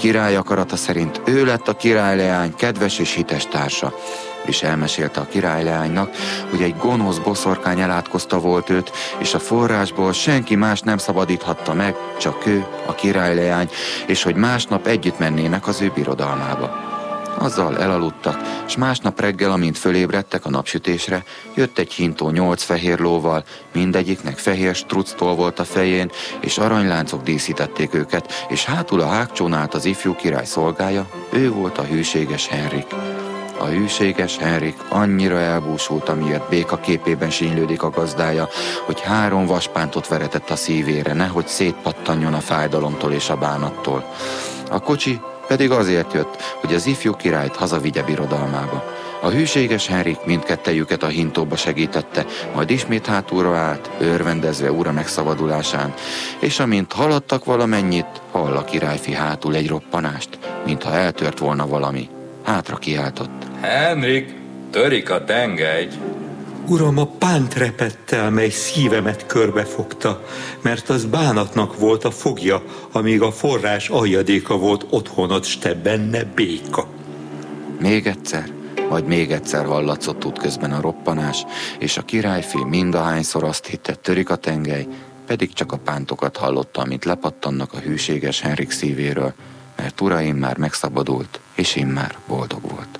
király akarata szerint ő lett a királyleány kedves és hites társa, és elmesélte a királyleánynak, hogy egy gonosz boszorkány elátkozta volt őt, és a forrásból senki más nem szabadíthatta meg, csak ő, a királyleány, és hogy másnap együtt mennének az ő birodalmába. Azzal elaludtak, s másnap reggel, amint fölébredtek a napsütésre, jött egy hintó 8 fehér lóval, mindegyiknek fehér structól volt a fején, és aranyláncok díszítették őket, és hátul a hágcsón állt az ifjú király szolgája, ő volt a hűséges Henrik. A hűséges Henrik annyira elbúsult, amiért béka képében sínylődik a gazdája, hogy 3 vaspántot veretett a szívére, nehogy szétpattanjon a fájdalomtól és a bánattól. A kocsi pedig azért jött, hogy az ifjú királyt hazavigye birodalmába. A hűséges Henrik mindkettejüket a hintóba segítette, majd ismét hátulra állt, örvendezve ura megszabadulásán, és amint haladtak valamennyit, hall a királyfi hátul egy roppanást, mintha eltört volna valami. Hátra kiáltott. Henrik, törik a tengely. Uram, a pánt repett el, mely szívemet körbefogta, mert az bánatnak volt a fogja, amíg a forrás aljadéka volt otthonod, s te benne béka. Még egyszer, majd még egyszer hallatszott útközben a roppanás, és a királyfi mindahányszor azt hitte, törik a tengely, pedig csak a pántokat hallotta, amint lepattannak a hűséges Henrik szívéről, mert uraim már megszabadult, és immár boldog volt.